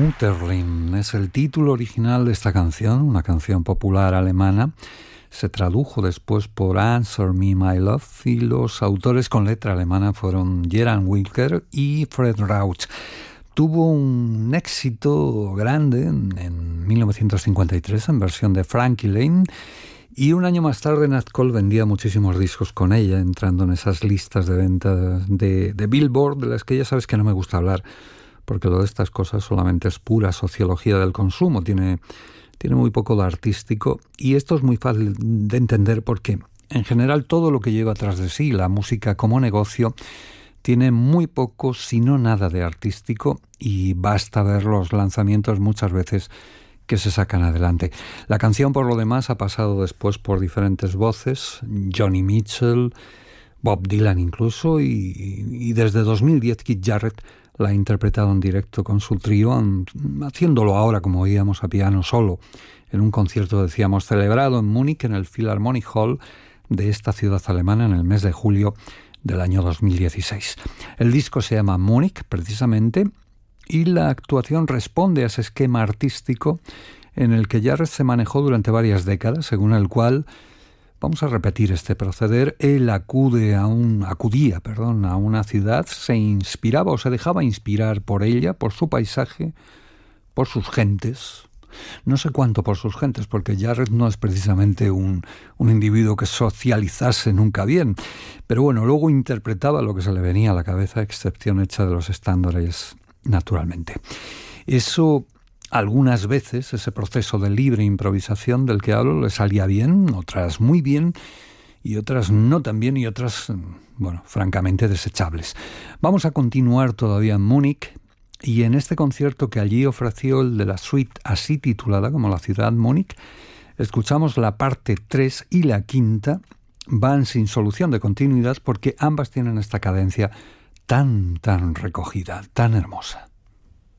Unterling es el título original de esta canción, una canción popular alemana. Se tradujo después por Answer Me My Love y los autores con letra alemana fueron Gerhard Wilker y Fred Rauch. Tuvo un éxito grande en 1953 en versión de Frankie Lane y un año más tarde Nat Cole vendía muchísimos discos con ella, entrando en esas listas de ventas de Billboard, de las que ya sabes que no me gusta hablar, porque lo de estas cosas solamente es pura sociología del consumo, tiene muy poco de artístico, y esto es muy fácil de entender porque en general todo lo que lleva tras de sí la música como negocio tiene muy poco, si no nada de artístico, y basta ver los lanzamientos muchas veces que se sacan adelante. La canción, por lo demás, ha pasado después por diferentes voces, Joni Mitchell, Bob Dylan incluso, y desde 2010 Keith Jarrett la ha interpretado en directo con su trío, haciéndolo ahora, como oíamos, a piano solo, en un concierto, decíamos, celebrado en Múnich, en el Philharmonic Hall de esta ciudad alemana, en el mes de julio del año 2016. El disco se llama Múnich, precisamente, y la actuación responde a ese esquema artístico en el que Jarrett se manejó durante varias décadas, según el cual, vamos a repetir este proceder, él acudía a una ciudad, se inspiraba o se dejaba inspirar por ella, por su paisaje, por sus gentes. No sé cuánto por sus gentes, porque Jarrett no es precisamente un individuo que socializase nunca bien, pero bueno, luego interpretaba lo que se le venía a la cabeza, excepción hecha de los estándares, naturalmente. Eso, algunas veces, ese proceso de libre improvisación del que hablo, le salía bien, otras muy bien, y otras no tan bien, y otras, bueno, francamente desechables. Vamos a continuar todavía en Múnich, y en este concierto que allí ofreció el de la suite así titulada como la ciudad Múnich, escuchamos la parte 3 y la quinta, van sin solución de continuidad porque ambas tienen esta cadencia tan recogida, tan hermosa.